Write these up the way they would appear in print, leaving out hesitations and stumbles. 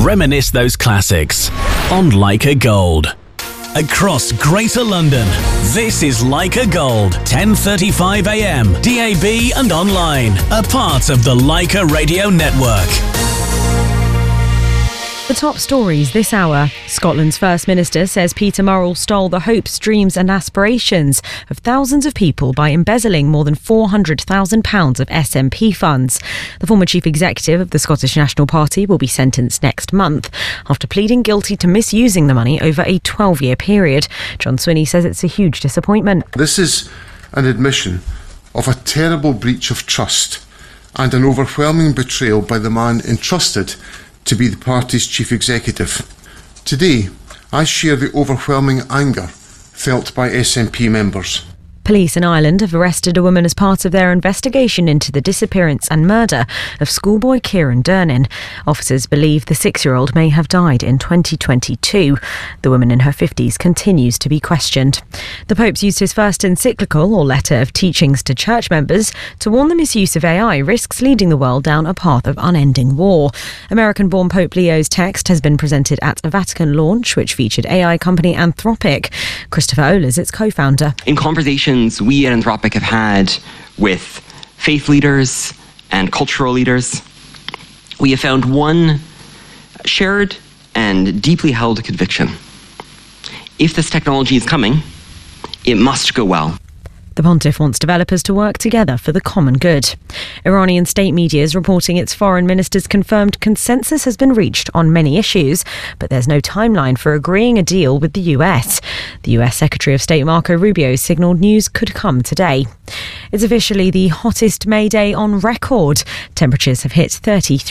Reminisce those classics on Leica Gold. Across Greater London, this is Leica Gold, 10:35 a.m, DAB and online, a part of the Leica Radio Network. The top stories this hour. Scotland's First Minister says Peter Murrell stole the hopes, dreams and aspirations of thousands of people by embezzling more than £400,000 of SNP funds. The former chief executive of the Scottish National Party will be sentenced next month after pleading guilty to misusing the money over a 12-year period. John Swinney says it's a huge disappointment. This is an admission of a terrible breach of trust and an overwhelming betrayal by the man entrusted to be the party's chief executive. Today, I share the overwhelming anger felt by SNP members. Police in Ireland have arrested a woman as part of their investigation into the disappearance and murder of schoolboy Kieran Durnin. Officers believe the 6-year-old may have died in 2022. The woman in her 50s continues to be questioned. The Pope's used his first encyclical, or letter of teachings to church members, to warn the misuse of AI risks leading the world down a path of unending war. American-born Pope Leo's text has been presented at a Vatican launch, which featured AI company Anthropic. Christopher Ohl is its co-founder. In conversations we at Anthropic have had with faith leaders and cultural leaders, we have found one shared and deeply held conviction. If this technology is coming, it must go well. The Pontiff wants developers to work together for the common good. Iranian state media is reporting its foreign minister's confirmed consensus has been reached on many issues, but there's no timeline for agreeing a deal with the US. The US Secretary of State Marco Rubio signalled news could come today. It's officially the hottest May day on record. Temperatures have hit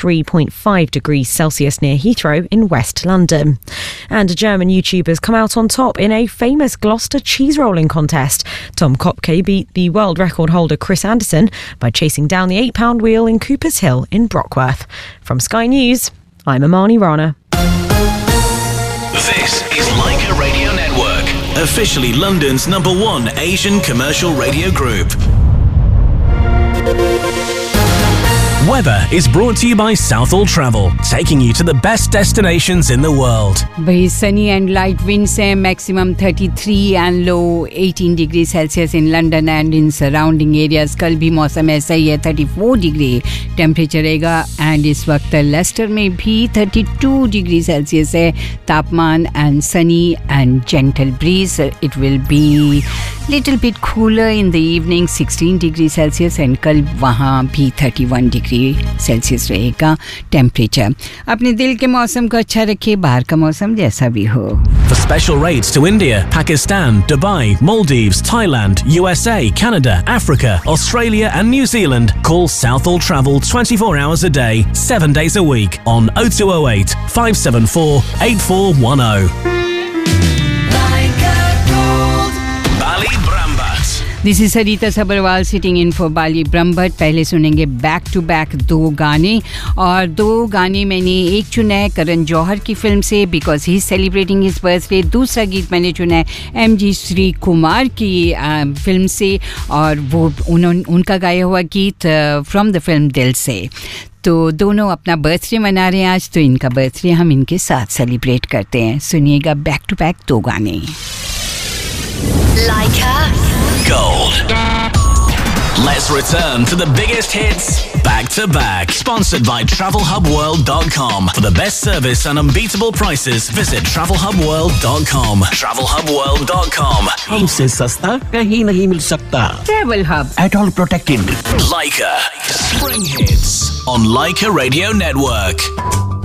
33.5 degrees Celsius near Heathrow in West London. And a German YouTuber has come out on top in a famous Gloucester cheese rolling contest. Tom Kopke beat the world record holder Chris Anderson by chasing down the 8-pound wheel in Coopers Hill in Brockworth. From Sky News, I'm Amani Rana. This is Leica Radio Network, officially London's #1 Asian commercial radio group. Weather is brought to you by Southall Travel, taking you to the best destinations in the world. Very sunny and light winds, maximum 33 and low 18 degrees Celsius in London and in surrounding areas. कल भी मौसम ऐसा ही है, 34 degree temperature रहेगा and इस वक्त Lester में भी 32 डिग्री सेल्सियस है तापमान and Sunny and gentle bridge. It will be little bit cooler in the evening 16 degree Celsius and कल वहाँ भी 31 डिग्री सेल्सियस रहेगा टेम्परेचर. अपने दिल के मौसम को अच्छा रखिए, बाहर का मौसम जैसा भी हो. For special rates to India, Pakistan, Dubai, Maldives, Thailand, USA, Canada, Africa, Australia and New Zealand, call Southall Travel 24 hours a day, 7 days a week on 0208 574 8410. This is Sarita Sabharwal sitting in for Bali Brahmbhatt. पहले सुनेंगे back to back 2 गाने और 2 गाने मैंने एक चुना है करण जौहर की फिल्म से because he is celebrating his birthday. दूसरा गीत मैंने चुना है MG श्री कुमार की फिल्म से और वो उनका गाया हुआ गीत फ्रॉम द फिल्म दिल से. तो दोनों अपना बर्थडे मना रहे हैं आज, तो इनका बर्थडे हम इनके साथ सेलिब्रेट करते हैं. सुनिएगा बैक टू बैक 2 गाने. Leica Gold. Let's return to the biggest hits back to back. Sponsored by TravelHubWorld.com. For the best service and unbeatable prices, visit TravelHubWorld.com. TravelHubWorld.com. हमसे सस्ता कहीं नहीं मिल सकता. Travel Hub. At all protected. Leica Spring Hits on Leica Radio Network.